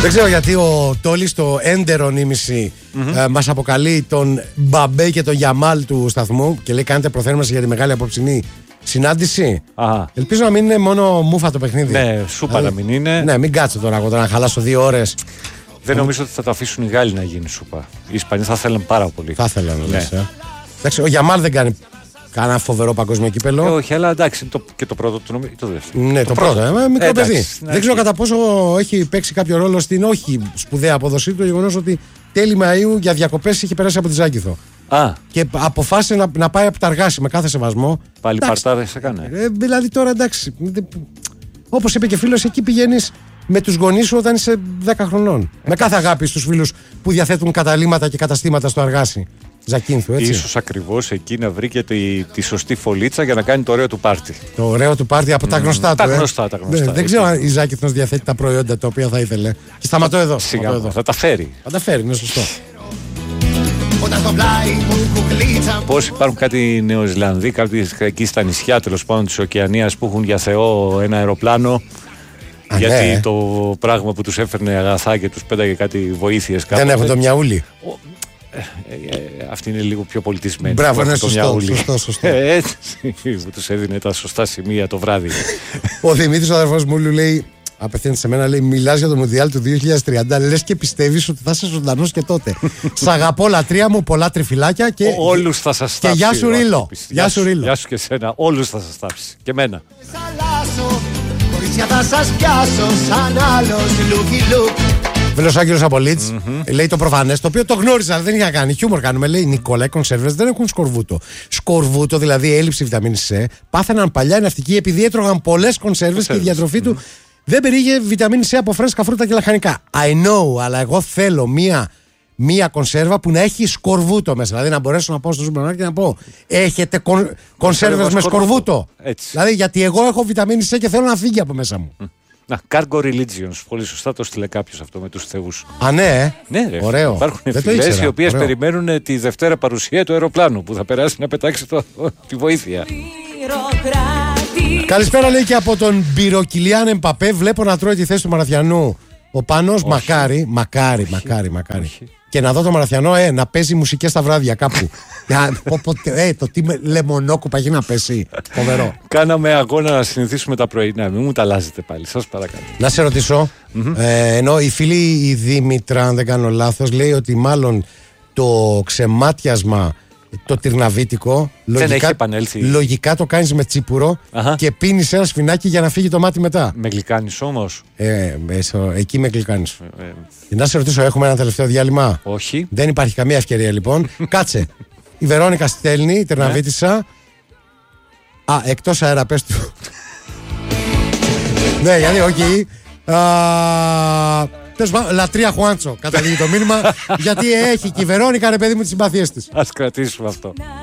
Δεν ξέρω γιατί ο Τόλης στο έντερο νήμιση μας αποκαλεί τον Μπαμπέ και τον Γιαμάλ του σταθμού και λέει κάνετε προθέρμανση για τη μεγάλη απόψινή συνάντηση. Ελπίζω να μην είναι μόνο μούφα το παιχνίδι. Ναι, σούπα να μην είναι. Ναι, μην κάτσω τώρα εγώ να χαλάσω 2 ώρες. Δεν νομίζω ότι θα το αφήσουν οι Γάλλοι να γίνει σούπα. Οι Ισπανοί θα θέλουν πάρα πολύ. Θα ήθελαν, ναι. Εντάξει, ο Γιαμάλ δεν κάνει κανένα φοβερό παγκόσμιο κύπελο. Όχι, αλλά εντάξει, και το πρώτο του νομίζω. Το δεύτερο. Ναι, το πρώτο. Μικρό παιδί. Δεν ξέρω κατά πόσο έχει παίξει κάποιο ρόλο στην όχι σπουδαία απόδοσή του το γεγονός ότι τέλη Μαΐου για διακοπές είχε περάσει από τη Ζάκηθο. Και αποφάσισε να πάει από τα αργάση με κάθε σεβασμό. Πάλι παρτάδες έκανε. Δηλαδή τώρα εντάξει. Όπως είπε και φίλος, εκεί πηγαίνεις με τους γονείς σου όταν είσαι 10 χρονών. Με κάθε αγάπη στους φίλους που διαθέτουν καταλύματα και καταστήματα στο αργάσι. Ζακίνθου, έτσι. Ίσως ακριβώς εκεί να βρήκε τη σωστή φωλίτσα για να κάνει το ωραίο του πάρτι. Το ωραίο του πάρτι από τα γνωστά του. Τα γνωστά. Δεν ξέρω αν η Ζάκυνθος διαθέτει τα προϊόντα τα οποία θα ήθελε. Και σταματώ εδώ. Σιγά, θα τα φέρει. Θα τα φέρει, είναι σωστό. Πώς υπάρχουν κάτι Νεοζηλανδοί, κάποιοι εκεί στα νησιά τέλος πάντων της Οκεανίας που έχουν για Θεό ένα αεροπλάνο. Γιατί ναι. Το πράγμα που τους έφερνε αγαθά και τους πέταγε κάτι βοήθειες. Δεν έχουν το μιαούλι. Αυτή είναι λίγο πιο πολιτισμένη. Μπράβο, είναι σωστό. Έτσι, που τους έδινε τα σωστά σημεία το βράδυ. Ο Δημήτρης, ο αδερφός μου, λέει, απευθύνεται σε μένα, λέει: μιλάς για το Μουντιάλ του 2030, λες και πιστεύεις ότι θα είσαι ζωντανός και τότε. Σ' αγαπώ, λατρεία μου, πολλά τριφυλάκια και. Όλους θα σας τάψει. Και γεια σου, Ρίλο. Γεια σου και σένα. Όλους θα σας τάψει. Και εμένα. Θα σας πιάσω σαν άλλος Βελοσάκης Απολίτς, λέει το προφανές, το οποίο το γνώριζα, αλλά δεν είχα κάνει. Χιούμορ κάνουμε, λέει Νικόλα, οι κονσέρβες δεν έχουν σκορβούτο. Σκορβούτο, δηλαδή έλλειψη βιταμίνης C, πάθαιναν παλιά οι ναυτικοί επειδή έτρωγαν πολλές κονσέρβες και η διατροφή του δεν περιείχε βιταμίνη C από φρέσκα φρούτα και λαχανικά. I know, αλλά εγώ θέλω μία κονσέρβα που να έχει σκορβούτο μέσα. Δηλαδή να μπορέσω να πάω στο σούπερ μάρκετ και να πω: έχετε κονσέρβες με σκορβούτο. Δηλαδή γιατί εγώ έχω βιταμίνη C και θέλω να φύγει από μέσα μου. Cargo Religions. Πολύ σωστά το στείλε κάποιος αυτό με τους θεούς. Ναι, ναι, ωραίο. Υπάρχουν φυλές οι οποίες περιμένουν τη Δευτέρα παρουσία του αεροπλάνου που θα περάσει να πετάξει τη βοήθεια. Καλησπέρα, λέει, και από τον Μπυροκυλιάν Εμπαπέ. Βλέπω να τρώει τη θέση του Μαραθιανού ο Πάνος. Μακάρι. Και να δω το Μαραθιανό να παίζει μουσικές στα βράδια κάπου. Το τι λεμονόκουπα έχει να πέσει. Φοβερό. Κάναμε αγώνα να συνηθίσουμε τα πρωινά. Μην μου τα αλλάζετε πάλι. Σας παρακαλώ. Να σε ρωτήσω. Ενώ η φίλη η Δήμητρα, αν δεν κάνω λάθος, λέει ότι μάλλον το ξεμάτιασμα, το τυρναβίτικο, λογικά το κάνεις με τσίπουρο και πίνεις ένα σφινάκι για να φύγει το μάτι μετά. Με γλυκάνεις όμως. Εκεί με γλυκάνεις. Να σε ρωτήσω, έχουμε ένα τελευταίο διάλειμμα? Όχι. Δεν υπάρχει καμία ευκαιρία λοιπόν. Κάτσε. Η Βερόνικα στέλνει, η τερναβίτισσα. Εκτός αέρα, πες του. Ναι, γιατί όχι. Λατρεία Χουάντσο, καταλήγει το μήνυμα. Γιατί έχει και η Βερόνικα, ρε παιδί μου, τις συμπαθίες της. Ας κρατήσουμε αυτό.